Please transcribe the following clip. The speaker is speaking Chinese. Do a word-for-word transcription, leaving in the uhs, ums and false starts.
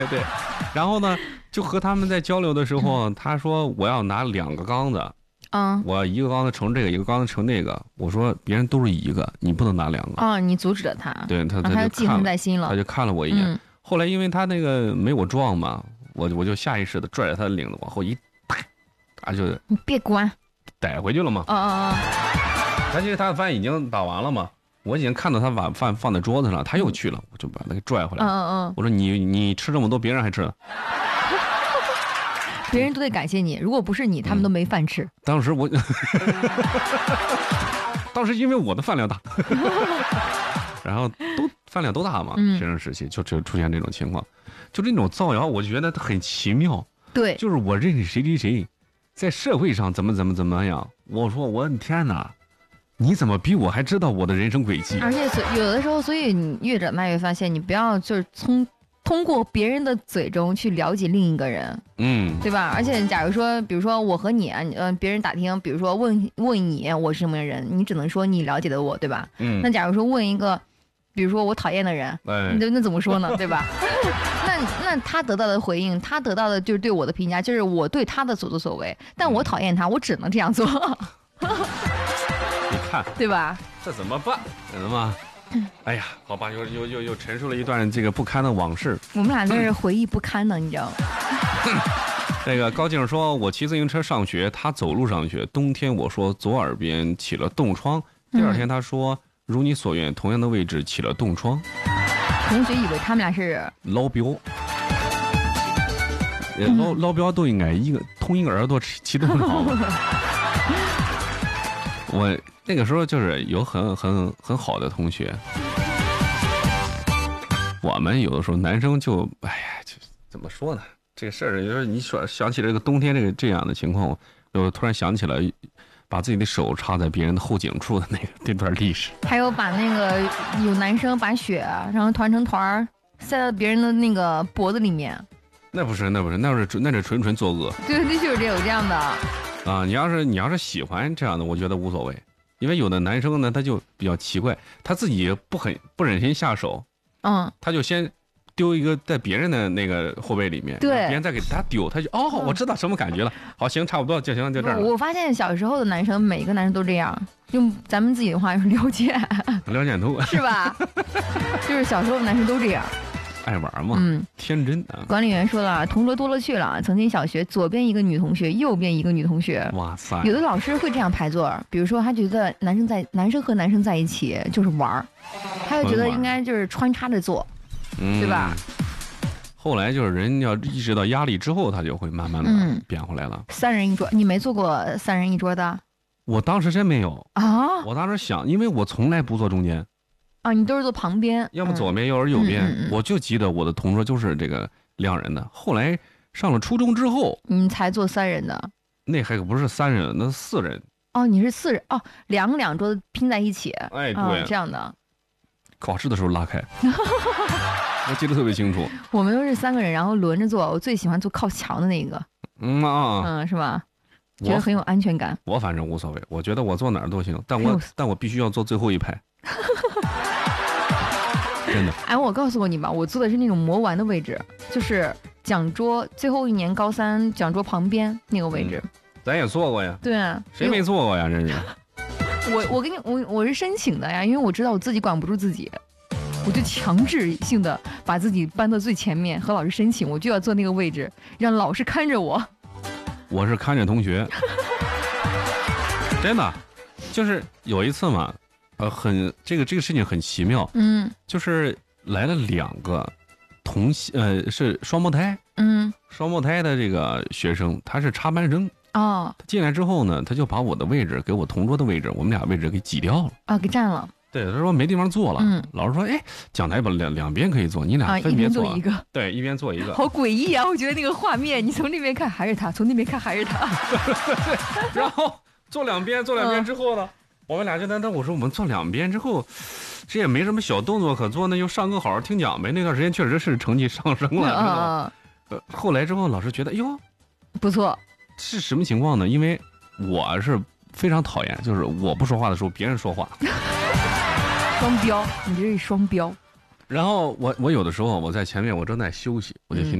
对，然后呢，就和他们在交流的时候，他说我要拿两个缸子， 嗯， 我一个缸子盛这个，一个缸子盛那个。我说别人都是一个，你不能拿两个。 哦，你阻止了他， 对他， 他就记恨在心了， 他就看了我一眼。 嗯、 后来因为他那个没我壮嘛，我我就下意识的拽着他的领子往后一打，他就你别管， 逮回去了嘛。 嗯嗯嗯， 他其实他的饭已经打完了嘛。我已经看到他把饭放在桌子上，他又去了，我就把他给拽回来。 嗯嗯嗯， 我说你你吃这么多，别人还吃呢。 别人都得感谢你，如果不是你，他们都没饭吃。 嗯、当时我，当时因为我的饭量大，然后都饭量都大嘛，学生时期就就出现这种情况，就这种造谣，我觉得很奇妙。 对， 就是我认识谁谁谁，在社会上怎么怎么怎么样，我说我的天哪！你怎么比我还知道我的人生轨迹？ 而且有的时候，所以你越长大越发现，你不要就是从通过别人的嘴中去了解另一个人， 嗯， 对吧？而且假如说，比如说我和你，嗯、呃，别人打听，比如说问问你我是什么人，你只能说你了解的我，对吧？ 嗯。 那假如说问一个，比如说我讨厌的人， 哎， 那那怎么说呢？对吧？那那他得到的回应，他得到的就是对我的评价，就是我对他的所作所为，但我讨厌他，我只能这样做。 你看， 对吧？ 这怎么办？知道吗？哎呀，好吧，又又又又陈述了一段这个不堪的往事。 我们俩在这回忆不堪呢，你知道吗？ 那个高静说，我骑自行车上学，他走路上学。冬天我说左耳边起了冻疮，第二天他说、嗯、如你所愿，同样的位置起了冻疮。 同学以为他们俩是老表，嗯、老老表都应该一个同一个耳朵起冻疮。我那个时候就是有很很很好的同学，我们有的时候男生就哎呀，就怎么说呢？这个事儿，就是你说想起这个冬天这个这样的情况，我突然想起了把自己的手插在别人的后颈处的那个那段历史。 还有把那个有男生把血然后团成团塞到别人的那个脖子里面。 那不是，那不是，那是那是纯纯作恶。 对，那就是有这样的。 啊，你要是你要是喜欢这样的，我觉得无所谓，因为有的男生呢，他就比较奇怪，他自己不很不忍心下手， 嗯， 他就先丢一个在别人的那个后背里面， 对， 别人再给他丢，他就哦，我知道什么感觉了，好，行，差不多就行，就这儿了。 我发现小时候的男生，每个男生都这样，用咱们自己的话是了解， 了解透， 是吧？就是小时候的男生都这样。 爱玩嘛， 嗯， 天真啊。 管理员说了，同桌多了去了。曾经小学左边一个女同学，右边一个女同学。 哇塞！ 有的老师会这样排座，比如说他觉得男生在男生和男生在一起就是玩儿，他就觉得应该就是穿插着做， 嗯、 对吧？ 后来就是人要意识到压力之后，他就会慢慢的变回来了。 嗯、三人一桌，你没做过三人一桌的？ 我当时真没有啊！ 我当时想，因为我从来不坐中间。 啊，你都是坐旁边， 要么左边，要么右边、 嗯嗯嗯。 我就记得我的同桌就是这个两人的。后来上了初中之后， 你才坐三人的。 那还可不是三人，那四人。 哦，你是四人哦，两个两桌拼在一起。 哎，对、 哦，这样的。 考试的时候拉开，我记得特别清楚。 我们都是三个人，然后轮着坐。我最喜欢坐靠墙的那个。 嗯啊， 嗯，是吧？觉得很有安全感。 我反正无所谓，我觉得我坐哪儿都行，但我但我必须要坐最后一排。真的， 哎，我告诉过你吧，我坐的是那种魔丸的位置，就是讲桌最后一年高三讲桌旁边那个位置。 嗯、咱也坐过呀。 对啊， 谁没坐过呀？真是。 我我跟你我我是申请的呀，因为我知道我自己管不住自己，我就强制性的把自己搬到最前面，和老师申请，我就要坐那个位置，让老师看着我。 我是看着同学，真的，就是有一次嘛。呃，很这个这个事情很奇妙， 嗯， 就是来了两个同呃是双胞胎， 嗯， 双胞胎的这个学生，他是插班生， 哦， 他进来之后呢，他就把我的位置给我同桌的位置，我们俩位置给挤掉了， 啊，给占了， 对，他说没地方坐了， 嗯， 老师说，哎，讲台把两两边可以坐，你俩分别坐、 啊、一边坐一个， 对，一边坐一个， 好诡异啊！我觉得那个画面，你从那边看还是他，从那边看还是他， 对对对，然后坐两边，坐两边之后呢？嗯，我们俩就在那，我说我们坐两边之后，这也没什么小动作可做，那就上课好好听讲呗。那段时间确实是成绩上升了， 嗯嗯呃，后来之后老师觉得，哟， 不错， 是什么情况呢？因为我是非常讨厌，就是我不说话的时候别人说话， 双标，你这是双标。 然后我我有的时候我在前面，我正在休息，我就听。